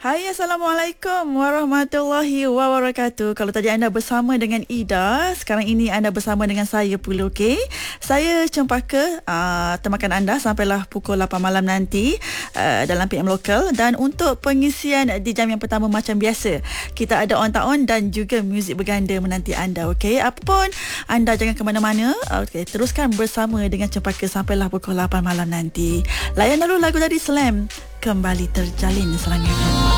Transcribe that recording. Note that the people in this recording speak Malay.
Hai, Assalamualaikum warahmatullahi wabarakatuh. Kalau tadi anda bersama dengan Ida, sekarang ini anda bersama dengan saya Pulu, okey? Saya Cempaka temakan anda sampailah pukul 8 malam nanti dalam PM Lokal. Dan untuk pengisian di jam yang pertama macam biasa, kita ada on tak on dan juga muzik berganda menanti anda, okey? Apapun, anda jangan ke mana-mana, okey? Teruskan bersama dengan Cempaka sampailah pukul 8 malam nanti. Layan dulu lagu dari Slam, Kembali Terjalin Selangnya.